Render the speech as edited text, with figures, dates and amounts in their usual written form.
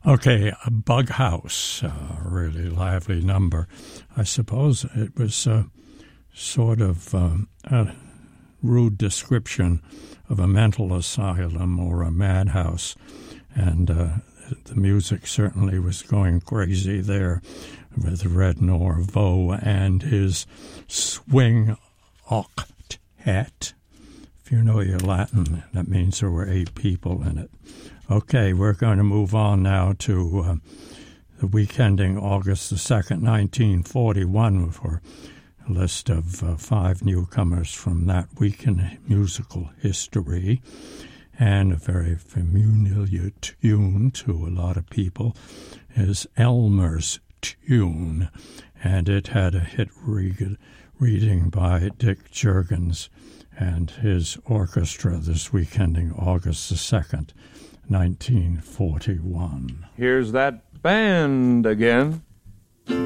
Okay, a Bug House, a really lively number. I suppose it was sort of a rude description of a mental asylum or a madhouse, and the music certainly was going crazy there with Red Norvo and his swing octet. If you know your Latin, that means there were 8 people in it. Okay, we're going to move on now to the week ending August the 2nd, 1941, for a list of 5 newcomers from that week in musical history. And a very familiar tune to a lot of people is Elmer's Tune, and it had a hit reading by Dick Juergens and his orchestra this week ending August the 2nd, 1941. Here's that band again.